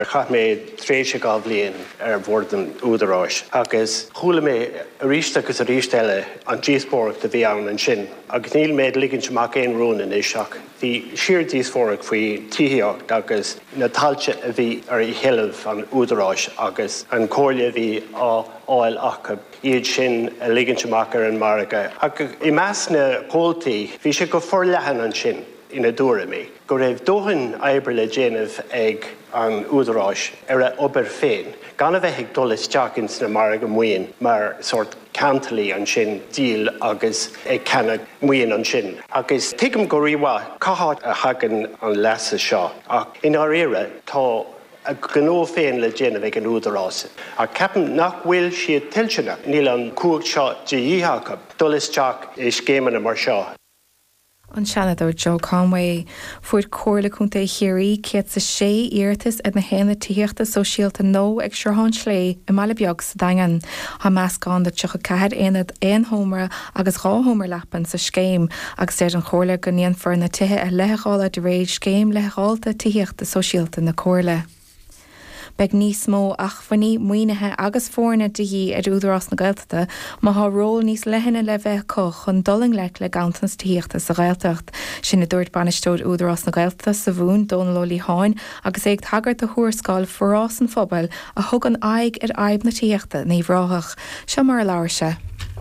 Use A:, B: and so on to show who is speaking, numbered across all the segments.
A: Cha mé tréise gábhlíon bhórdan údarráis. Agus chúla mé ríiste agus a rístelle an díosbórach de bhí an sin. Agus níl méid ligann semach éon rúna is seach. Bhí siar díosbórach faoi tíocht agus na tailte a bhí ar I heilemh an údarráis agus an cóirle bhí áil acha iad sin a ligann semach ar an marga. Agus I meas na cóiltaí bhí sé go forlehan an sin ina dúra mé. Go raibh dóthain oibre le déanamh ag an údarráis ar a obair féin. Gan a bheith ag dul isteach ins na marga muoin mar sort cantalí an sin díal agus ag cenna muoin an sin. Agus tuigim go riomha cathát a hagan an leasa seo. Ach in our éire tá a ghnó féin le déanamh ag an údarrás. A ceapan nach bhfuil siad tilsena níl an cúig seo de dhíthachab dul isteach is céimena mar seo.
B: An Seanadóir Joe Conway fuair cóirla chunta chéirí céad sa sé iartas ag na héna tíochta sosiálta nó ag seortháin slé I mala beag sa daingan. Tá meascán de tucha cahad éad éon hómara agus rá hómar lepan sa scéim agus déir an chóirla go níon fear na tithe a leithála de réid scéim leitháilta tíochta sosiálta na cóirla. Beg níos mó ach faní muoinethe agus fórna de dhí ar údarrás na Gaeltachta, má há ról níos lehanna le bheith coch chun doling le gantans tíochta sa Gaeltacht. Sin na dúirt banistóid údarrás na Gaeltachta sa bhún Donal Ó Líháin agus ag tagart a thuarscáil forrás an phobal a thug an aig ar aib na tíochta ní bhráthach. Se mar leabhar se.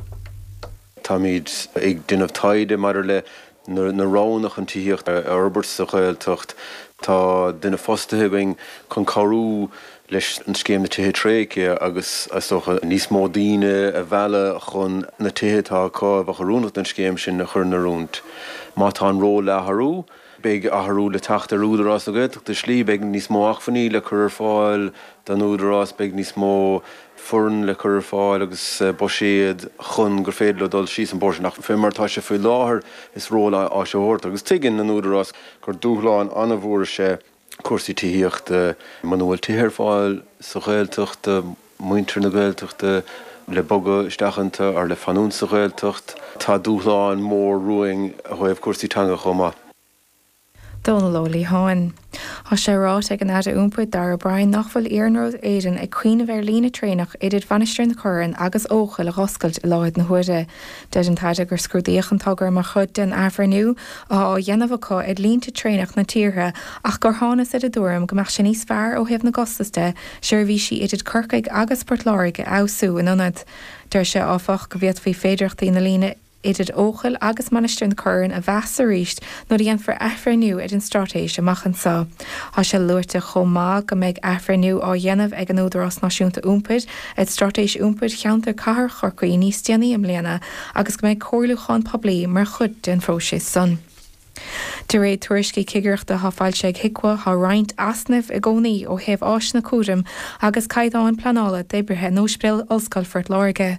C: Tá míid ag duinmh taide mar le na ránach an tíocht ar obair sa Gaeltacht. Tá duine fostathing chun carú leis an scéim na tithe tréice agus níos mó daoine a bheile chun na tithetá cá bh charúnach an scéim sin na chur na rúnt. Má tá an ró letharú, beag atharú le teachta údarrás na Gaeltacht de slí beag níos mó achfaní le chur fáil den údarrás beag níos mó furn le chur fáil agus boisiad chun gur féad le dul síos an bórs nach fémartá sé faoi láthair is róla á sé hort agus tuigeann an údarrás gur dúthláin anna bhór sé cuasaí tíochta manuel títhir fáil sa Gaeltacht muintir na Gaeltachta le boga isteachanta ar le fanún sa Gaeltacht tá dúthláin mór ruing a chuibh cuasaí teanga chomá.
B: Donal Ó Líháin. Tá sé rát ag an aide úmpaid dar Brian nachfuil Iarnród éidir ag cuioine bhar lína trénach idir bhainistear na chorann agus ócha le hoscailt I láid na huide. Deid an taide gur scrúdaíoch an tagar mar chud den ahharniu á dhéanamh acu ag línta trénach na tíortha ach gur tháinas idir dúram go meach sin níos fearr ó thaobh na gostaiste seir bhí si idir curcaig agus portláirige áusú in ionad. Deir sé áfach go bhíad faoi féidireachtaí na lína idir óchail agus manistear na chorann a bheas a ríist nó dhéan for ahharniu idir an stratéis amachchan sa. Tá sé luirte chomá go méid ahharniu á dhéanamh ag an údarrás náisiúnta úmpaid ag stratéis úmpaid cheantar cahar chorcaí níos déanaí am léana agus go méid comhliúcháin poblí mar chud den phróisis son. De réad tuairiscí cigireachta tá fáil sé hicwa há roinnt asnamh I gcónaí ó thaobh áis na cúram agus caidáin planála d'oibrithe nóspreil ollscoil Fort Láirge.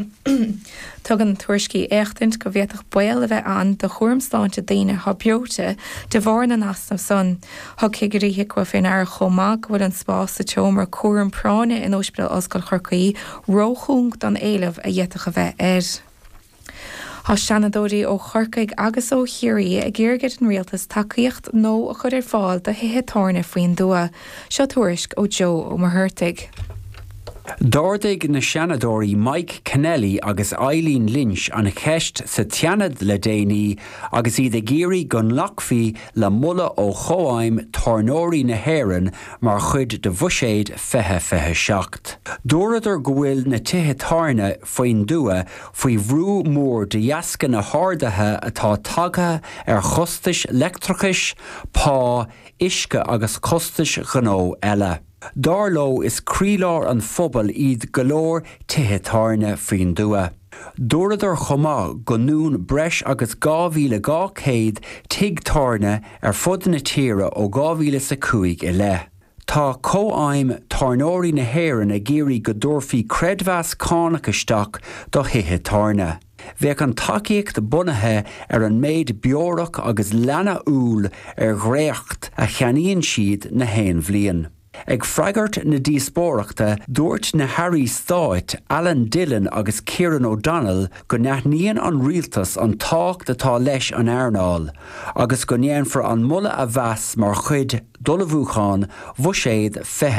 B: Tugann tuairiscí éachtaint go bhíothach buil a bheith an de chuairmsláinte daoine há beote de bhar na asnamh son. Thug cigirí hicwa féin ar chomá bhfuil an spás sa teomar cuaram práne in óspreil ollscoil Chorcaí róchung don éilemh a dhéiteach a bheith air. Tá Seanadóirí ó Chorcaig agus ó Chiarí a ggéirgid an rialtas tacaíocht nó a chud ar fáil de hithe táirne faoin dua. Seo tuairisc ó Joe ó Marthurtaigh.
D: Dordaigh na Seanadóirí Mike Kennelly agus Eileen Lynch an cheist sa teanad le déanaí agus iad a géirí gon lachfaí le mulla ó Choáim Tarnóirí na Héireann mar chud de bhuiséad fethe seacht. Dúradar go bhfuil na tithe tarna faoin dua faoi bhrú mór de dheascan na hádathe atá tagathe ar chostais leictrachais, pá, isce agus costais gnó eile. Darló is crílár an phobal iad golóir tithe tarna faoin dua. Dúradar chomá go nún breis agus 2,200 tig tarna ar fud na tíre ó 2015 I le. Tá Choáim Tarnóirí na Héireann a géirí go dúrfaí credmheas cánachasteach do hithe tarna. Bheadh an tacaíocht bunathe ar an méid beorach agus leanna úl ar ghréacht a cheanaíonn siad na haon bhliain. Ag freigart na díospóireachta dúirt na Harry Stáit, Alan Dillon agus Kieran O'Donnell go neathníonn an rialtas an tácht atá leis an airnáil, agus go néanfar an mula a bheas mar chuid dul a bhúcháin bhuiséad fethe